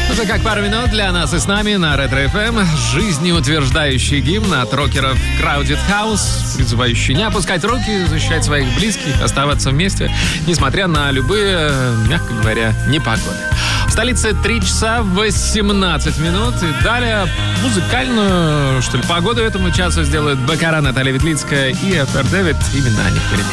Уже как пару минут для нас и с нами на Ретро-ФМ. Жизнеутверждающий гимн от рокеров Crowded House, призывающий не опускать руки, защищать своих близких, оставаться вместе, несмотря на любые, мягко говоря, непогоды. В столице 3 часа 18 минут. И далее музыкальную, что ли, погоду этому часу сделают Бакара, Наталья Ветлицкая и Эфер Дэвид. Именно о них перед